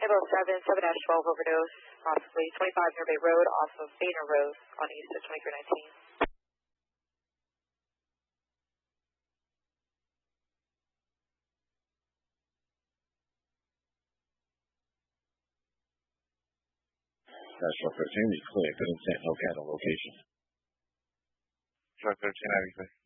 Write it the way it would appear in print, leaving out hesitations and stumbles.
7-12 overdose, possibly 25 Near Bay Road off of Boehner Road on east of 2319. Nashville 13, you clear. Couldn't say location. Truck 1393.